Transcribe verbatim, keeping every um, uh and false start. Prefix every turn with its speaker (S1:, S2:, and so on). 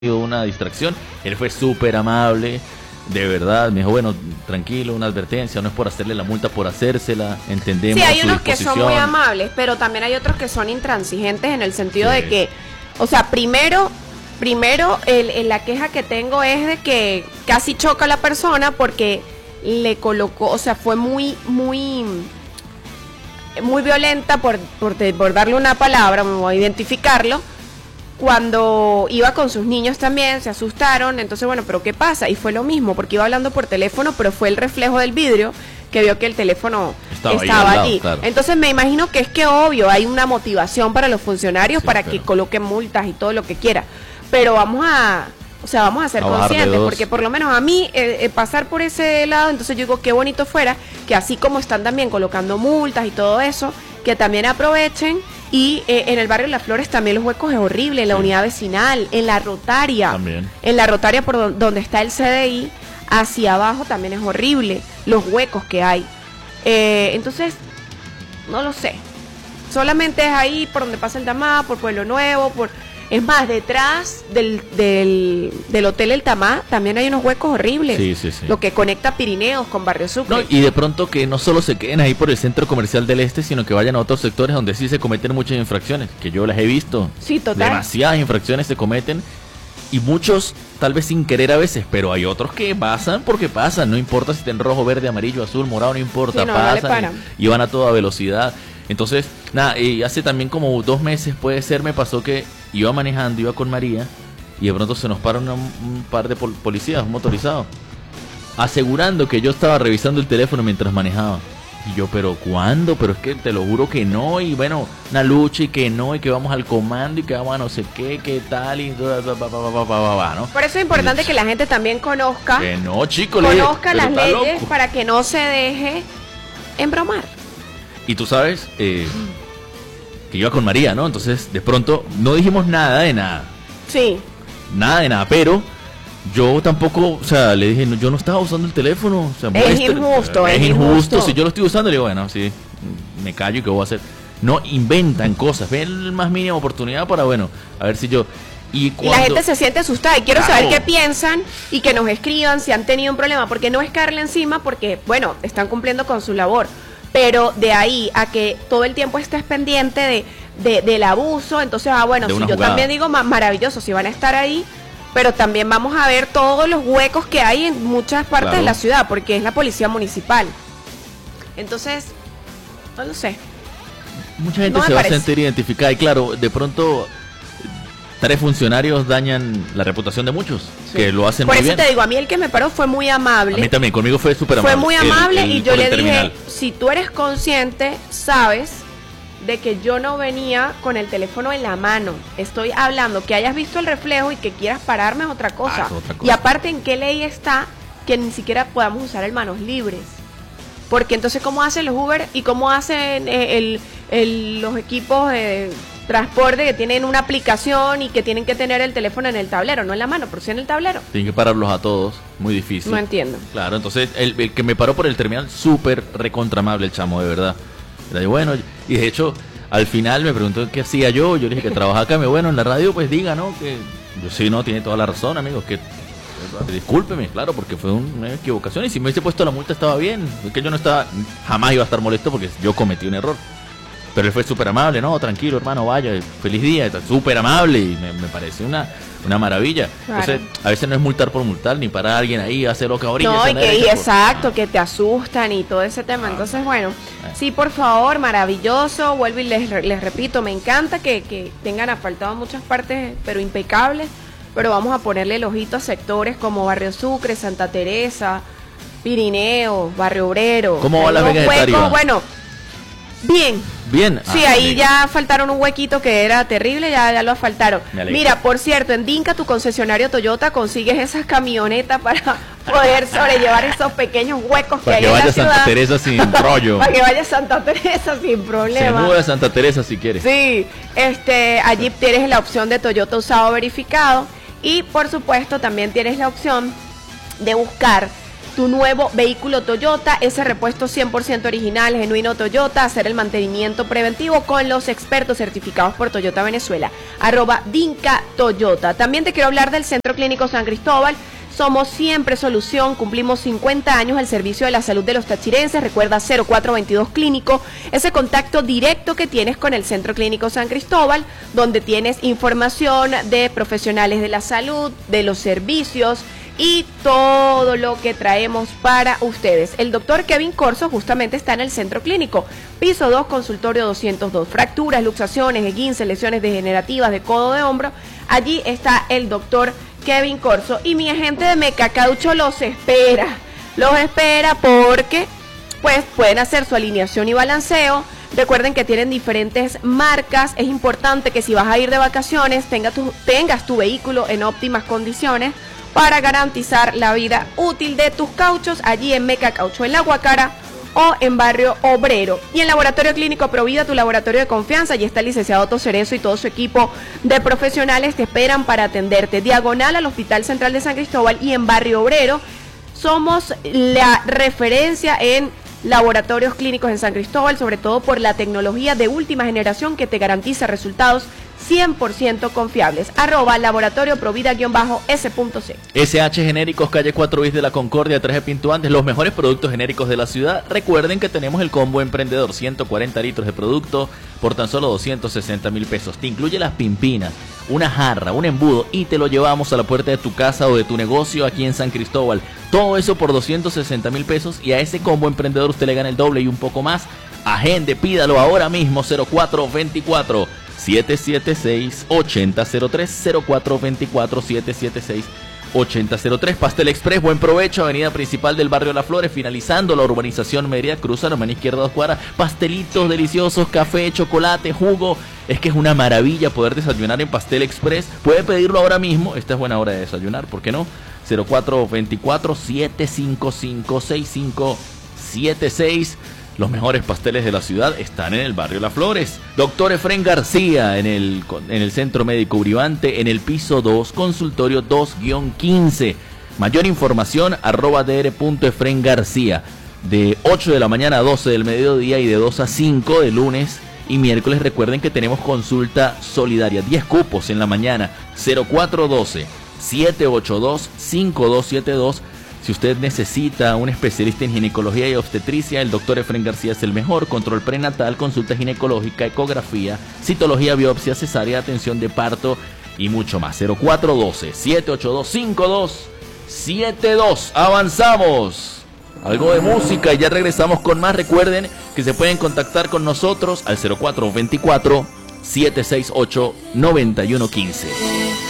S1: una distracción. Él fue súper amable, de verdad, me dijo, bueno, tranquilo, una advertencia, no es por hacerle la multa por hacérsela, entendemos.
S2: Sí, hay
S1: su
S2: unos que son muy amables, pero también hay otros que son intransigentes en el sentido sí. de que, o sea, primero, primero el, el, la queja que tengo es de que casi choca a la persona porque le colocó, o sea, fue muy, muy, muy violenta por, por, por darle una palabra, me voy a identificarlo. Cuando iba con sus niños también, se asustaron, entonces bueno, pero ¿qué pasa? Y fue lo mismo, porque iba hablando por teléfono, pero fue el reflejo del vidrio que vio que el teléfono estaba, estaba ahí allí. Lado, claro. Entonces me imagino que es que obvio, hay una motivación para los funcionarios sí, para pero... que coloquen multas y todo lo que quiera, pero vamos a, o sea, vamos a ser a conscientes, porque por lo menos a mí, eh, eh, pasar por ese lado, entonces yo digo, qué bonito fuera, que así como están también colocando multas y todo eso, que también aprovechen. Y eh, en el barrio Las Flores también los huecos es horrible, en la sí. unidad vecinal, en la Rotaria, también. En la Rotaria por do donde está el C D I, hacia abajo también es horrible, los huecos que hay. Eh, entonces, no lo sé, solamente es ahí por donde pasa el Tamá, por Pueblo Nuevo, por... Es más, detrás del, del, del Hotel El Tamá también hay unos huecos horribles.
S1: Sí, sí, sí.
S2: Lo que conecta Pirineos con Barrio Sucre.
S1: No, y de pronto que no solo se queden ahí por el centro comercial del este, sino que vayan a otros sectores donde sí se cometen muchas infracciones, que yo las he visto.
S2: Sí, total.
S1: Demasiadas infracciones se cometen y muchos tal vez sin querer a veces, pero hay otros que pasan porque pasan. No importa si está en rojo, verde, amarillo, azul, morado, no importa. Sí, no, pasan no y, y van a toda velocidad. Entonces, nada, y hace también como dos meses puede ser, me pasó que iba manejando, iba con María, y de pronto se nos para una, un par de pol policías motorizados, asegurando que yo estaba revisando el teléfono mientras manejaba. Y yo, ¿pero cuándo? Pero es que te lo juro que no, y bueno, una lucha y que no, y que vamos al comando y que vamos a no sé qué, qué tal, y ¿no?
S2: Por eso es importante y, que la gente también conozca,
S1: que no, chico,
S2: conozca le, las leyes loco. Para que no se deje embromar.
S1: Y tú sabes, eh, que iba con María, ¿no? Entonces, de pronto, no dijimos nada de nada.
S2: Sí.
S1: Nada de nada, pero yo tampoco, o sea, le dije, no, yo no estaba usando el teléfono. O sea,
S2: es muestre, injusto,
S1: es,
S2: es
S1: injusto.
S2: injusto.
S1: Si yo lo estoy usando, le digo, bueno, sí, me callo y qué voy a hacer. No inventan cosas, ven el más mínima oportunidad para, bueno, a ver si yo...
S2: Y, cuando... y la gente se siente asustada y quiero claro. saber qué piensan y que nos escriban si han tenido un problema, porque no es caerle encima porque, bueno, están cumpliendo con su labor. Pero de ahí a que todo el tiempo estés pendiente de, de, del abuso, entonces, ah, bueno, si yo jugada. También digo, maravilloso, si van a estar ahí, pero también vamos a ver todos los huecos que hay en muchas partes claro. de la ciudad, porque es la policía municipal. Entonces, no lo sé.
S1: Mucha gente
S2: no
S1: se va
S2: parece.
S1: a sentir identificada y claro, de pronto... Tres funcionarios dañan la reputación de muchos, sí. que lo hacen
S2: Por
S1: muy bien.
S2: Por eso te digo, a mí el que me paró fue muy amable.
S1: A mí también, conmigo fue súper amable.
S2: Fue muy amable el, el, y yo le dije,
S1: terminal.
S2: Si tú eres consciente, sabes de que yo no venía con el teléfono en la mano. Estoy hablando, que hayas visto el reflejo y que quieras pararme es otra cosa.
S1: Ah, es otra cosa.
S2: Y aparte, ¿en qué ley está que ni siquiera podamos usar el manos libres? Porque entonces, ¿cómo hacen los Uber y cómo hacen eh, el, el, los equipos de transporte que tienen una aplicación y que tienen que tener el teléfono en el tablero, no en la mano, pero sí en el tablero?
S1: Tienen que pararlos a todos, muy difícil.
S2: No entiendo.
S1: Claro, entonces el, el que me paró por el terminal, súper recontramable el chamo, de verdad. Era bueno, y de hecho, al final me preguntó qué hacía yo, yo le dije que trabajaba acá, me bueno, en la radio, pues diga, ¿no? Que yo sí, no, tiene toda la razón, amigos, que... Discúlpeme, claro, porque fue una equivocación y si me hubiese puesto la multa estaba bien, es que yo no estaba, jamás iba a estar molesto porque yo cometí un error. Pero él fue súper amable, no, tranquilo hermano, vaya, feliz día, súper amable y me, me parece una, una maravilla. Claro. Entonces, a veces no es multar por multar, ni parar a alguien ahí, hacer lo que ahorita.
S2: No, y que, y exacto, por... que te asustan y todo ese tema. Entonces, bueno, eh. sí, por favor, maravilloso, vuelvo y les, les repito, me encanta que, que tengan asfaltado muchas partes, pero impecables, pero vamos a ponerle el ojito a sectores como Barrio Sucre, Santa Teresa, Pirineo, Barrio Obrero.
S1: ¿Cómo va la Vega de Tariba?
S2: Bueno, bien.
S1: Bien.
S2: Sí, ah, ahí bien. Ya faltaron un huequito que era terrible, ya, ya lo asfaltaron. Mira, por cierto, en Dinka, tu concesionario Toyota, consigues esas camionetas para poder sobrellevar esos pequeños huecos
S1: para
S2: que,
S1: que
S2: hay
S1: vaya
S2: en la
S1: Santa
S2: ciudad.
S1: Teresa sin rollo.
S2: Para que vaya Santa Teresa sin problema.
S1: Se mueve a Santa Teresa si quieres.
S2: Sí, este, allí tienes la opción de Toyota usado verificado y por supuesto también tienes la opción de buscar tu nuevo vehículo Toyota, ese repuesto cien por ciento original, genuino Toyota, hacer el mantenimiento preventivo con los expertos certificados por Toyota Venezuela, arroba Dinka Toyota. También te quiero hablar del Centro Clínico San Cristóbal. Somos siempre solución, cumplimos cincuenta años al servicio de la salud de los tachirenses. Recuerda cero cuatro veintidós Clínico, ese contacto directo que tienes con el Centro Clínico San Cristóbal, donde tienes información de profesionales de la salud, de los servicios y todo lo que traemos para ustedes. El doctor Kevin Corso justamente está en el Centro Clínico, piso dos, consultorio doscientos dos. Fracturas, luxaciones, esguinces, lesiones degenerativas de codo, de hombro. Allí está el doctor Kevin Corso y mi agente de Mecacaucho los espera, los espera porque pues pueden hacer su alineación y balanceo. Recuerden que tienen diferentes marcas. Es importante que si vas a ir de vacaciones tenga tu, tengas tu vehículo en óptimas condiciones para garantizar la vida útil de tus cauchos allí en Mecacaucho, en La Guacara o en Barrio Obrero. Y en Laboratorio Clínico Provida, tu laboratorio de confianza, allí está el licenciado Otto Cerezo y todo su equipo de profesionales te esperan para atenderte. Diagonal al Hospital Central de San Cristóbal y en Barrio Obrero. Somos la referencia en laboratorios clínicos en San Cristóbal, sobre todo por la tecnología de última generación que te garantiza resultados cien por ciento confiables. Arroba laboratorio provida-s.c.
S1: S H Genéricos, calle cuatro bis de la Concordia, tres de Pintuantes, los mejores productos genéricos de la ciudad. Recuerden que tenemos el combo emprendedor, ciento cuarenta litros de producto por tan solo doscientos sesenta mil pesos. Te incluye las pimpinas, una jarra, un embudo y te lo llevamos a la puerta de tu casa o de tu negocio aquí en San Cristóbal. Todo eso por doscientos sesenta mil pesos y a ese combo emprendedor usted le gana el doble y un poco más. Agende, pídalo ahora mismo, cero cuatro veinticuatro, siete siete seis, ochenta cero tres, cero cuatro veinticuatro, siete siete seis, ochenta cero tres. Pastel Express, buen provecho, avenida principal del barrio Las Flores, finalizando la urbanización Mérida, cruza la mano izquierda dos cuadras. Pastelitos deliciosos, café, chocolate, jugo. Es que es una maravilla poder desayunar en Pastel Express. Puede pedirlo ahora mismo, esta es buena hora de desayunar, ¿por qué no? cero cuatro veinticuatro, siete cinco cinco, seis cinco siete seis. Los mejores pasteles de la ciudad están en el barrio Las Flores. Doctor Efrén García en el, en el Centro Médico Uribante, en el piso dos, consultorio dos guión quince. Mayor información, arroba dr.efrén García. De ocho de la mañana a doce del mediodía y de dos a cinco de lunes y miércoles. Recuerden que tenemos consulta solidaria, diez cupos en la mañana, cero cuatro doce, siete ocho dos, cinco dos siete dos. Si usted necesita un especialista en ginecología y obstetricia, el doctor Efrén García es el mejor. Control prenatal, consulta ginecológica, ecografía, citología, biopsia, cesárea, atención de parto y mucho más. cero cuatro doce, siete ocho dos, cinco dos siete dos. Avanzamos. Algo de música y ya regresamos con más. Recuerden que se pueden contactar con nosotros al cero cuatro veinticuatro, siete seis ocho, noventa y uno quince.